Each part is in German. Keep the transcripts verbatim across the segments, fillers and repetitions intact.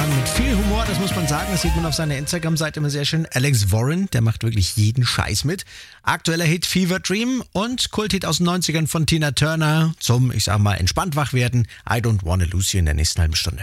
Mann mit viel Humor, das muss man sagen. Das sieht man auf seiner Instagram-Seite immer sehr schön. Alex Warren, der macht wirklich jeden Scheiß mit. Aktueller Hit Fever Dream und Kulthit aus den neunzigern von Tina Turner zum, ich sag mal, entspannt wach werden. I Don't Wanna Lose You in der nächsten halben Stunde.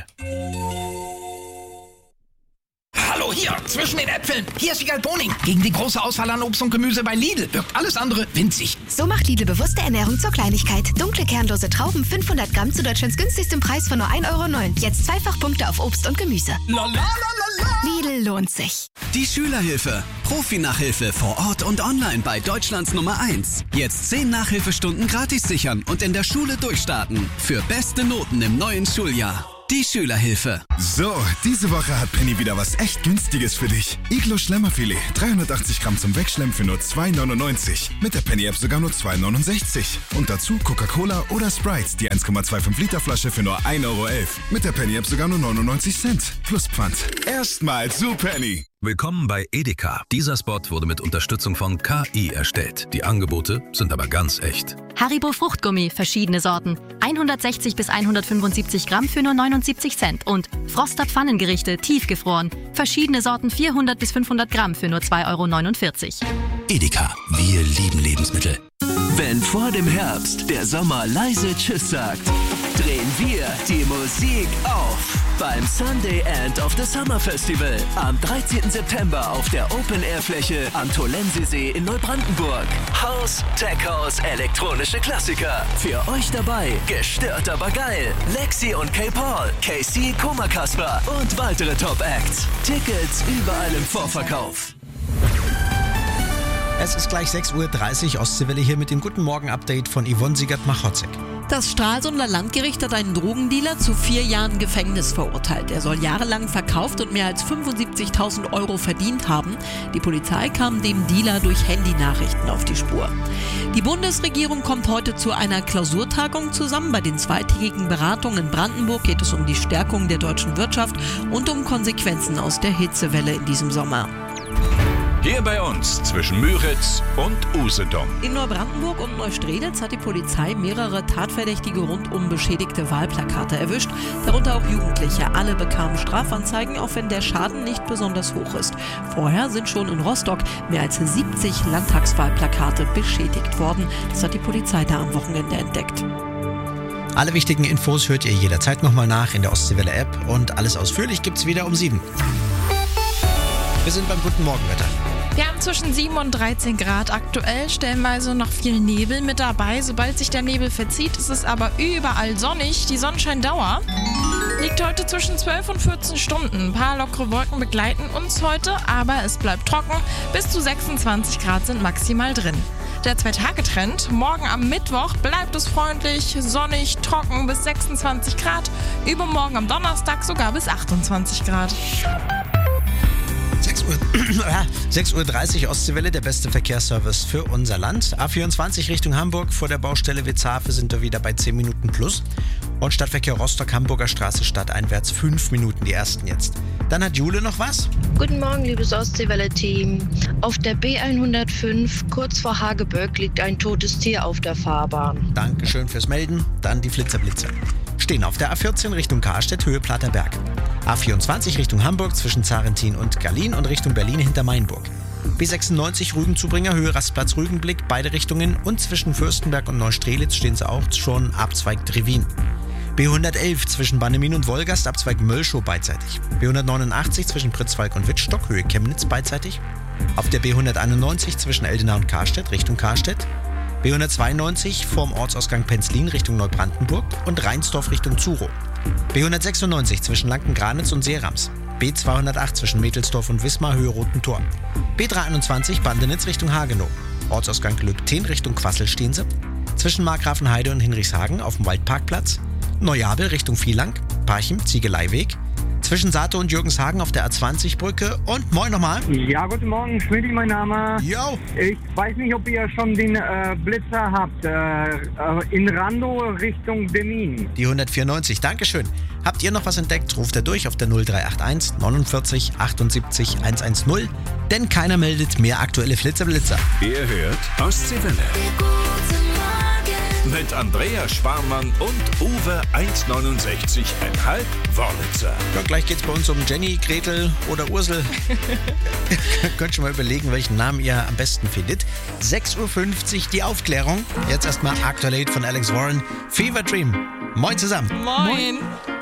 Hallo, hier, zwischen den Äpfeln. Hier ist Wiegald Boning. Gegen die große Auswahl an Obst und Gemüse bei Lidl wirkt alles andere winzig. So macht Lidl bewusste Ernährung zur Kleinigkeit. Dunkle, kernlose Trauben, fünfhundert Gramm zu Deutschlands günstigstem Preis von nur ein Euro neun. Jetzt zweifach Punkte auf Obst und Gemüse. La, la, la, la, la. Lidl lohnt sich. Die Schülerhilfe. Profi-Nachhilfe vor Ort und online bei Deutschlands Nummer eins. Jetzt zehn Nachhilfestunden gratis sichern und in der Schule durchstarten. Für beste Noten im neuen Schuljahr. Die Schülerhilfe. So, diese Woche hat Penny wieder was echt Günstiges für dich. Iglo Schlemmerfilet, dreihundertachtzig Gramm zum Wegschlemmen für nur zwei neunundneunzig. Mit der Penny-App sogar nur zwei neunundsechzig. Und dazu Coca-Cola oder Sprite, die eins Komma fünfundzwanzig Liter Flasche für nur ein Euro elf. Mit der Penny-App sogar nur neunundneunzig Cent. Plus Pfand. Erstmal zu Penny. Willkommen bei Edeka. Dieser Spot wurde mit Unterstützung von K I erstellt. Die Angebote sind aber ganz echt. Haribo Fruchtgummi, verschiedene Sorten. hundertsechzig bis hundertfünfundsiebzig Gramm für nur neunundsiebzig Cent. Und Froster Pfannengerichte, tiefgefroren. Verschiedene Sorten vierhundert bis fünfhundert Gramm für nur zwei Euro neunundvierzig. Edeka, wir lieben Lebensmittel. Wenn vor dem Herbst der Sommer leise Tschüss sagt, drehen wir die Musik auf beim Sunday End of the Summer Festival am dreizehnten September auf der Open-Air-Fläche am Tolensesee in Neubrandenburg. House, Tech House, elektronische Klassiker. Für euch dabei, gestört aber geil, Lexi und K-Paul, K C, Koma Kasper und weitere Top-Acts. Tickets überall im Vorverkauf. Es ist gleich sechs Uhr dreißig, Ostseewelle hier mit dem Guten Morgen-Update von Yvonne Siegert-Machotzek. Das Stralsunder Landgericht hat einen Drogendealer zu vier Jahren Gefängnis verurteilt. Er soll jahrelang verkauft und mehr als fünfundsiebzigtausend Euro verdient haben. Die Polizei kam dem Dealer durch Handynachrichten auf die Spur. Die Bundesregierung kommt heute zu einer Klausurtagung zusammen. Bei den zweitägigen Beratungen in Brandenburg geht es um die Stärkung der deutschen Wirtschaft und um Konsequenzen aus der Hitzewelle in diesem Sommer. Hier bei uns zwischen Müritz und Usedom. In Neubrandenburg und Neustrelitz hat die Polizei mehrere Tatverdächtige rund um beschädigte Wahlplakate erwischt, darunter auch Jugendliche. Alle bekamen Strafanzeigen, auch wenn der Schaden nicht besonders hoch ist. Vorher sind schon in Rostock mehr als siebzig Landtagswahlplakate beschädigt worden. Das hat die Polizei da am Wochenende entdeckt. Alle wichtigen Infos hört ihr jederzeit nochmal nach in der Ostseewelle-App und alles ausführlich gibt's wieder um sieben. Wir sind beim Guten Morgenwetter. Wir haben zwischen sieben und dreizehn Grad aktuell, stellenweise noch viel Nebel mit dabei. Sobald sich der Nebel verzieht, ist es aber überall sonnig. Die Sonnenscheindauer liegt heute zwischen zwölf und vierzehn Stunden. Ein paar lockere Wolken begleiten uns heute, aber es bleibt trocken. Bis zu sechsundzwanzig Grad sind maximal drin. Der Zwei-Tage-Trend. Morgen am Mittwoch bleibt es freundlich, sonnig, trocken bis sechsundzwanzig Grad. Übermorgen am Donnerstag sogar bis achtundzwanzig Grad. sechs Uhr dreißig Ostseewelle, der beste Verkehrsservice für unser Land. A vierundzwanzig Richtung Hamburg, vor der Baustelle Witzhafe sind wir wieder bei zehn Minuten plus. Und Stadtverkehr Rostock, Hamburger Straße stadteinwärts fünf Minuten, die ersten jetzt. Dann hat Jule noch was. Guten Morgen, liebes Ostseewelle-Team. Auf der B hundertfünf, kurz vor Hageböck, liegt ein totes Tier auf der Fahrbahn. Dankeschön fürs Melden. Dann die Flitzer-Blitzer. Stehen auf der A vierzehn Richtung Karstedt, Höhe Platterberg. A vierundzwanzig Richtung Hamburg zwischen Zarentin und Gallin und Richtung Berlin hinter Mainburg. B sechsundneunzig Rügenzubringer, Höhe Rastplatz Rügenblick, beide Richtungen und zwischen Fürstenberg und Neustrelitz stehen sie auch schon Abzweig Trivin. B hundertelf zwischen Bannemin und Wolgast, Abzweig Mölschow beidseitig. B hundertneunundachtzig zwischen Pritzwalk und Wittstock, Höhe Chemnitz beidseitig. Auf der B hunderteinundneunzig zwischen Eldenau und Karstedt, Richtung Karstedt. B hundertzweiundneunzig vorm Ortsausgang Penzlin Richtung Neubrandenburg und Reinsdorf Richtung Zurow. B hundertsechsundneunzig zwischen Lanken-Granitz und Seerams. B zweihundertacht zwischen Mädelsdorf und Wismar, Höhe Roten Tor. B dreihunderteinundzwanzig Bandenitz Richtung Hagenow. Ortsausgang Lübten Richtung Quassel stehen sie. Zwischen Markgrafenheide und Hinrichshagen auf dem Waldparkplatz. Neujabel Richtung Vielang. Parchim, Ziegeleiweg. Zwischen Sato und Jürgenshagen auf der A zwanzig Brücke. Und moin nochmal. Ja, guten Morgen, Schmidti, mein Name. Jo. Ich weiß nicht, ob ihr schon den äh, Blitzer habt. Äh, in Rando Richtung Demmin. Die hundertvierundneunzig, Dankeschön. Habt ihr noch was entdeckt? Ruft er durch auf der null drei acht eins neunundvierzig achtundsiebzig hundertzehn. Denn keiner meldet mehr aktuelle Flitzer-Blitzer. Ihr hört Ostseewelle. Guten Morgen. mit Andrea Schwarmann und Uwe eins neunundsechzig Komma fünf Wörlitzer. Ja, gleich geht's bei uns um Jenny, Gretel oder Ursel. Könnt schon mal überlegen, welchen Namen ihr am besten findet. sechs Uhr fünfzig die Aufklärung. Jetzt erstmal Aktuell von Alex Warren. Fever Dream. Moin zusammen. Moin. Moin.